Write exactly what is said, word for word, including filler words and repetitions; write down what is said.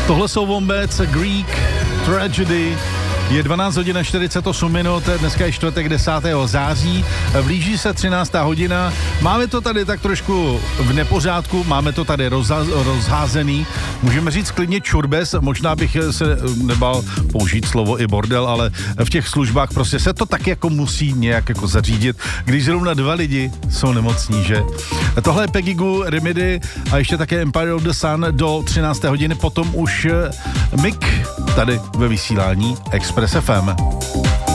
Tohle jsou Wombats, Greek Tragedy. Je dvanáct hodin a čtyřicet osm minut, dneska je čtvrtek desátého září, blíží se třináctá hodina, máme to tady tak trošku v nepořádku, máme to tady rozha- rozházený, můžeme říct klidně čurbes, možná bych se nebal použít slovo i bordel, ale v těch službách prostě se to tak jako musí nějak jako zařídit, když zrovna dva lidi jsou nemocní, že? Tohle je Peggy Gou, Remedy a ještě také Empire of the Sun do třinácté hodiny, potom už Mick tady ve vysílání Express F M.